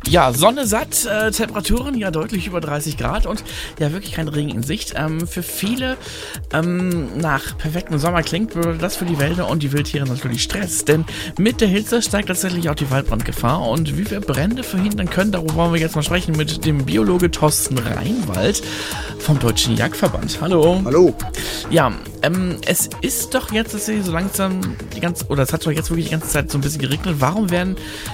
Ja, Sonne satt, Temperaturen ja deutlich über 30 Grad und ja wirklich kein Regen in Sicht. Für viele nach perfektem Sommer klingt, würde das für die Wälder und die Wildtiere natürlich Stress. Denn mit der Hitze steigt tatsächlich auch die Waldbrandgefahr. Und wie wir Brände verhindern können, darüber wollen wir jetzt mal sprechen mit dem Biologe Thorsten Reinwald vom Deutschen Jagdverband. Hallo. Hallo. Ja, es ist doch jetzt tatsächlich so langsam es hat doch jetzt wirklich die ganze Zeit so ein bisschen geregnet. Warum reden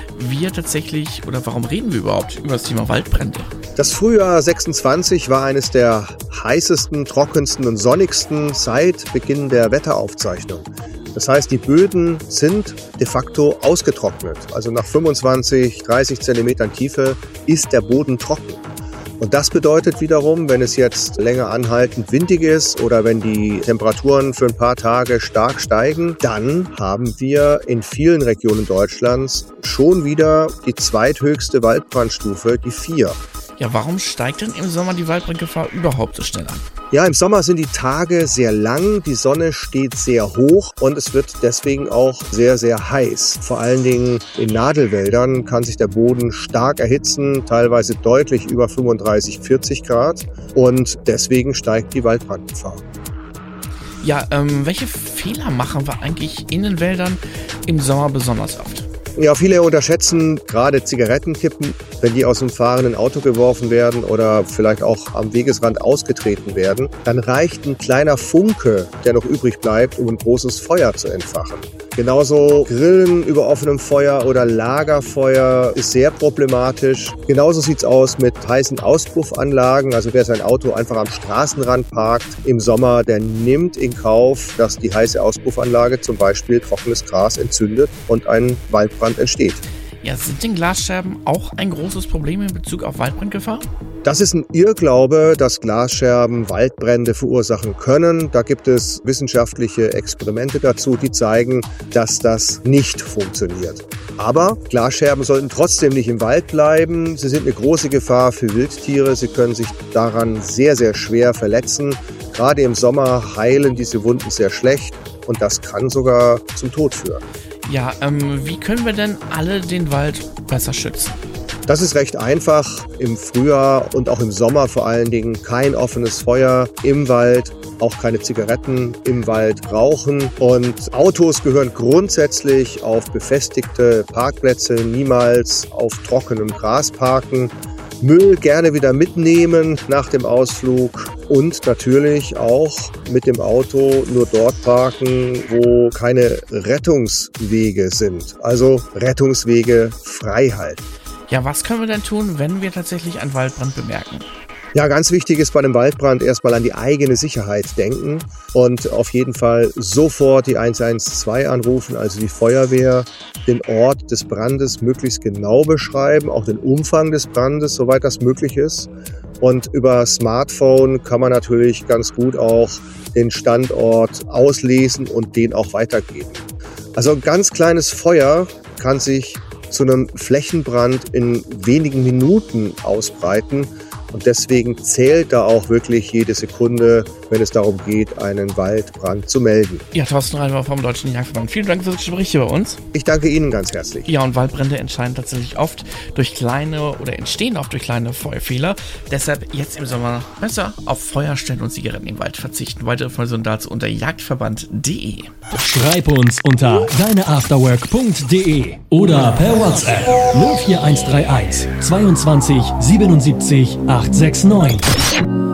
wir überhaupt über das Thema Waldbrände? Das Frühjahr 26 war eines der heißesten, trockensten und sonnigsten seit Beginn der Wetteraufzeichnung. Das heißt, die Böden sind de facto ausgetrocknet. Also nach 25, 30 Zentimetern Tiefe ist der Boden trocken. Und das bedeutet wiederum, wenn es jetzt länger anhaltend windig ist oder wenn die Temperaturen für ein paar Tage stark steigen, dann haben wir in vielen Regionen Deutschlands schon wieder die zweithöchste Waldbrandstufe, die 4. Ja, warum steigt denn im Sommer die Waldbrandgefahr überhaupt so schnell an? Ja, im Sommer sind die Tage sehr lang, die Sonne steht sehr hoch und es wird deswegen auch sehr, sehr heiß. Vor allen Dingen in Nadelwäldern kann sich der Boden stark erhitzen, teilweise deutlich über 35, 40 Grad und deswegen steigt die Waldbrandgefahr. Ja, welche Fehler machen wir eigentlich in den Wäldern im Sommer besonders oft? Ja, viele unterschätzen gerade Zigarettenkippen, wenn die aus dem fahrenden Auto geworfen werden oder vielleicht auch am Wegesrand ausgetreten werden. Dann reicht ein kleiner Funke, der noch übrig bleibt, um ein großes Feuer zu entfachen. Genauso Grillen über offenem Feuer oder Lagerfeuer ist sehr problematisch. Genauso sieht's aus mit heißen Auspuffanlagen. Also wer sein Auto einfach am Straßenrand parkt im Sommer, der nimmt in Kauf, dass die heiße Auspuffanlage zum Beispiel trockenes Gras entzündet und ein Waldbrand entsteht. Ja, sind denn Glasscherben auch ein großes Problem in Bezug auf Waldbrandgefahr? Das ist ein Irrglaube, dass Glasscherben Waldbrände verursachen können. Da gibt es wissenschaftliche Experimente dazu, die zeigen, dass das nicht funktioniert. Aber Glasscherben sollten trotzdem nicht im Wald bleiben. Sie sind eine große Gefahr für Wildtiere. Sie können sich daran sehr, sehr schwer verletzen. Gerade im Sommer heilen diese Wunden sehr schlecht und das kann sogar zum Tod führen. Ja, wie können wir denn alle den Wald besser schützen? Das ist recht einfach. Im Frühjahr und auch im Sommer vor allen Dingen kein offenes Feuer im Wald, auch keine Zigaretten im Wald rauchen. Und Autos gehören grundsätzlich auf befestigte Parkplätze, niemals auf trockenem Gras parken. Müll gerne wieder mitnehmen nach dem Ausflug und natürlich auch mit dem Auto nur dort parken, wo keine Rettungswege sind. Also Rettungswege frei halten. Ja, was können wir denn tun, wenn wir tatsächlich einen Waldbrand bemerken? Ja, ganz wichtig ist bei einem Waldbrand erstmal an die eigene Sicherheit denken und auf jeden Fall sofort die 112 anrufen, also die Feuerwehr, den Ort des Brandes möglichst genau beschreiben, auch den Umfang des Brandes, soweit das möglich ist. Und über Smartphone kann man natürlich ganz gut auch den Standort auslesen und den auch weitergeben. Also ein ganz kleines Feuer kann sich zu einem Flächenbrand in wenigen Minuten ausbreiten. Und deswegen zählt da auch wirklich jede Sekunde, wenn es darum geht, einen Waldbrand zu melden. Ja, Thorsten Reinwald vom Deutschen Jagdverband. Vielen Dank für das Gespräch hier bei uns. Ich danke Ihnen ganz herzlich. Ja, und Waldbrände entstehen tatsächlich oft durch kleine Feuerfehler. Deshalb jetzt im Sommer besser auf Feuerstellen und Zigaretten im Wald verzichten. Weitere Informationen dazu unter jagdverband.de. Schreib uns unter deineafterwork.de oder per WhatsApp 04131 22 77 869.